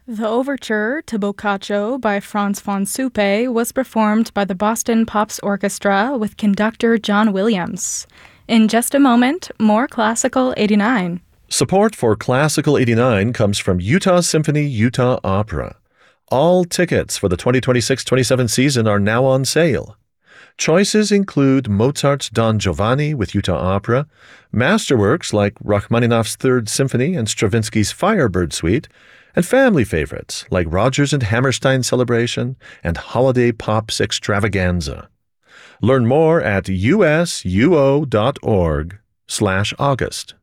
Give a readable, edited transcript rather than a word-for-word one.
The overture to Boccaccio by Franz von Suppe was performed by the Boston Pops Orchestra with conductor John Williams. In just a moment, more Classical 89. Support for Classical 89 comes from Utah Symphony Utah Opera. All tickets for the 2026-27 season are now on sale. Choices include Mozart's Don Giovanni with Utah Opera, masterworks like Rachmaninoff's Third Symphony and Stravinsky's Firebird Suite, and family favorites like Rodgers and Hammerstein Celebration and Holiday Pops Extravaganza. Learn more at usuo.org/August.